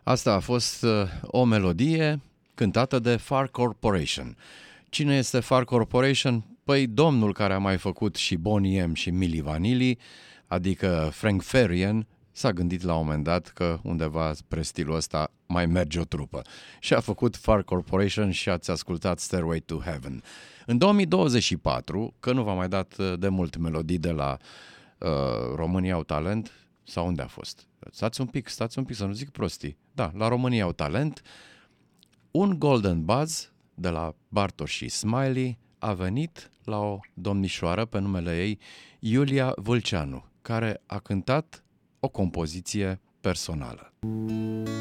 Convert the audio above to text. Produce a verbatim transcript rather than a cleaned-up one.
Asta a fost uh, o melodie cântată de Far Corporation. Cine este Far Corporation? Păi domnul care a mai făcut și Boney M și Milli Vanilli, adică Frank Farian, s-a gândit la un moment dat că undeva spre stilul ăsta mai merge o trupă. Și a făcut Far Corporation și ați ascultat Stairway to Heaven. În două mii douăzeci și patru, că nu v-am mai dat de mult melodii de la uh, România au talent, sau unde a fost? Stați un pic, stați un pic, să nu zic prostii. Da, la România au talent. Un Golden Buzz de la Bartosz și Smiley a venit la o domnișoară pe numele ei Iulia Vâlceanu, care a cântat o compoziție personală.